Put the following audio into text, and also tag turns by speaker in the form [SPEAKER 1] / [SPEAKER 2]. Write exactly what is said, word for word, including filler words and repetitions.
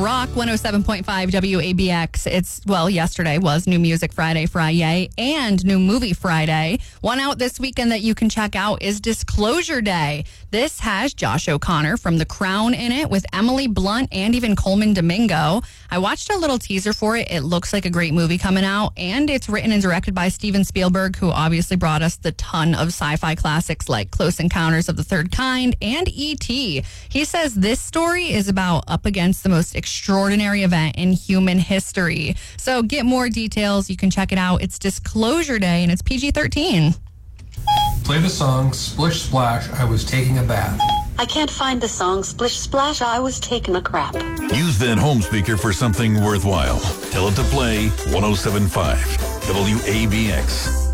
[SPEAKER 1] Rock one oh seven point five W A B X. It's, well, yesterday was New Music Friday, Friday, and New Movie Friday. One out this weekend that you can check out is Disclosure Day. This has Josh O'Connor from The Crown in it with Emily Blunt and even Coleman Domingo. I watched a little teaser for it. It looks like a great movie coming out, and it's written and directed by Steven Spielberg, who obviously brought us the ton of sci-fi classics like Close Encounters of the Third Kind and E T He says this story is about up against the most extraordinary event in human history. So get more details. You can check it out. It's Disclosure Day, and it's P G thirteen.
[SPEAKER 2] Play the song Splish Splash, I Was Taking a Bath.
[SPEAKER 3] I can't find the song Splish Splash, I Was Taking a Crap.
[SPEAKER 4] Use that home speaker for something worthwhile. Tell it to play one oh seven point five W A B X.